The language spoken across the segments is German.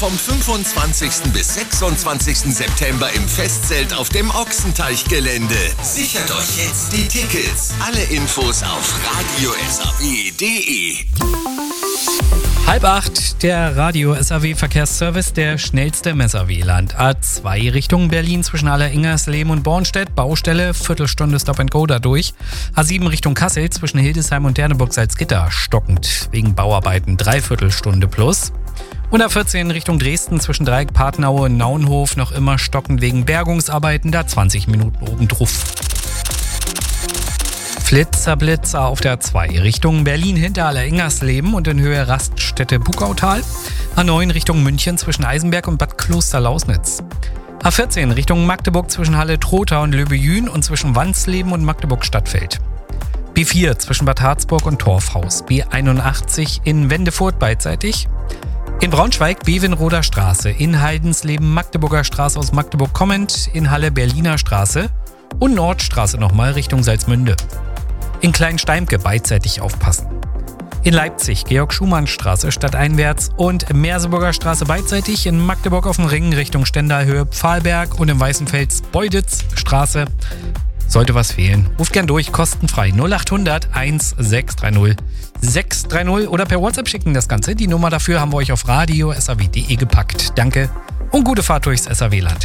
Vom 25. bis 26. September im Festzelt auf dem Ochsenteichgelände. Sichert euch jetzt die Tickets. Alle Infos auf radiosaw.de. 7:30, der Radio SAW Verkehrsservice, der schnellste im SAW-Land. A2 Richtung Berlin zwischen Alleringersleben und Bornstedt, Baustelle, Viertelstunde Stop and Go dadurch. A7 Richtung Kassel zwischen Hildesheim und Derneburg-Salzgitter, stockend wegen Bauarbeiten, Dreiviertelstunde plus. Und A14 Richtung Dresden zwischen Dreieck, Partnaue und Naunhof noch immer stockend wegen Bergungsarbeiten, da 20 Minuten obendrauf. Blitzer auf der A2 Richtung Berlin hinter Alleringersleben und in Höhe Raststätte Bukautal. A9 Richtung München zwischen Eisenberg und Bad Klosterlausnitz. A14 Richtung Magdeburg zwischen Halle-Trotha und Löbejün und zwischen Wansleben und Magdeburg-Stadtfeld. B4 zwischen Bad Harzburg und Torfhaus. B81 in Wendefurt beidseitig. In Braunschweig Bevenroder Straße, in Heidensleben Magdeburger Straße aus Magdeburg kommend, in Halle Berliner Straße und Nordstraße nochmal Richtung Salzmünde. In Kleinsteimke beidseitig aufpassen. In Leipzig Georg-Schumann-Straße stadteinwärts und Merseburger Straße beidseitig, in Magdeburg auf dem Ring Richtung Stendalhöhe Pfahlberg und in Weißenfels Beuditz-Straße. Sollte was fehlen, ruft gern durch, kostenfrei 0800 1630 630 oder per WhatsApp schicken das Ganze. Die Nummer dafür haben wir euch auf radiosaw.de gepackt. Danke und gute Fahrt durchs SAW-Land.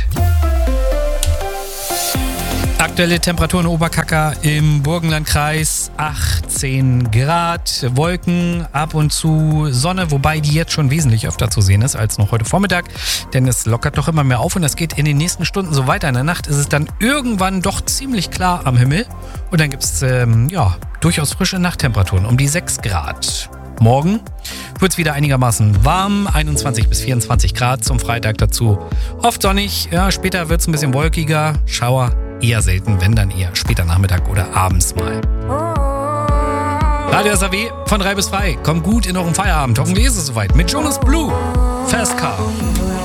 Aktuelle Temperaturen in Oberkacker im Burgenlandkreis 18 Grad, Wolken, ab und zu Sonne, wobei die jetzt schon wesentlich öfter zu sehen ist als noch heute Vormittag, denn es lockert doch immer mehr auf und es geht in den nächsten Stunden so weiter. In der Nacht ist es dann irgendwann doch ziemlich klar am Himmel und dann gibt es durchaus frische Nachttemperaturen um die 6 Grad. Morgen wird es wieder einigermaßen warm, 21 bis 24 Grad zum Freitag dazu. Oft sonnig, ja, später wird es ein bisschen wolkiger, Schauer eher selten, wenn dann eher später Nachmittag oder abends mal. Radio SAW von 3 bis 3. Kommt gut in euren Feierabend. Hoffentlich ist es soweit. Mit Jonas Blue. Fast Car.